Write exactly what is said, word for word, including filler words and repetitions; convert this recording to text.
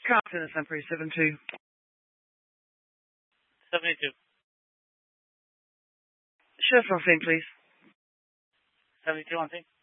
Captain, it's Emperor seven two. seventy-two. Chef on scene, please. seventy-two on scene.